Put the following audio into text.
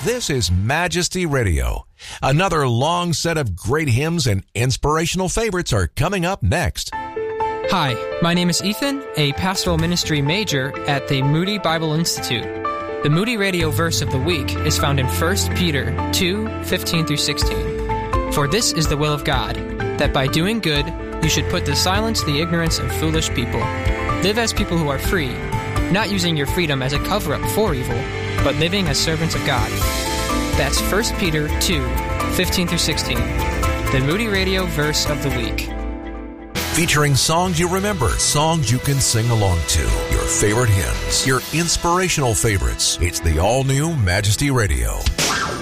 This is Majesty Radio. Another long set of great hymns and inspirational favorites are coming up next. Hi, my name is Ethan, a pastoral ministry major at the Moody Bible Institute. The Moody Radio verse of the week is found in 1 Peter 2:15-16. For this is the will of God, that by doing good you should put to silence the ignorance of foolish people. Live as people who are free, not using your freedom as a cover-up for evil, but living as servants of God. That's 1 Peter 2:15-16, the Moody Radio verse of the week. Featuring songs you remember, songs you can sing along to, your favorite hymns, your inspirational favorites. It's the all-new Majesty Radio.